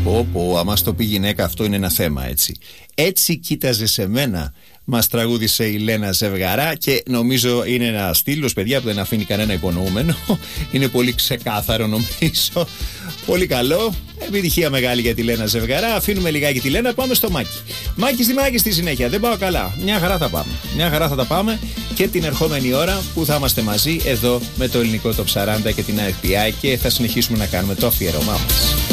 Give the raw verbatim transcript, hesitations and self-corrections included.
Πω πω, άμα στο πει γυναίκα αυτό είναι ένα θέμα, έτσι. Έτσι κοίταζε σε μένα, μας τραγούδισε η Λένα Ζευγαρά και νομίζω είναι ένα στήλος, παιδιά, που δεν αφήνει κανένα υπονοούμενο. Είναι πολύ ξεκάθαρο νομίζω. Πολύ καλό. Επιτυχία μεγάλη για τη Λένα Ζευγαρά. Αφήνουμε λιγάκι τη Λένα, πάμε στο Μάκη. Μάκη στη Μάκη στη συνέχεια. Δεν πάω καλά. Μια χαρά θα πάμε. Μια χαρά θα τα πάμε και την ερχόμενη ώρα που θα είμαστε μαζί εδώ με το ελληνικό Top σαράντα και την αρ πι άι και θα συνεχίσουμε να κάνουμε το αφιέρωμά μας.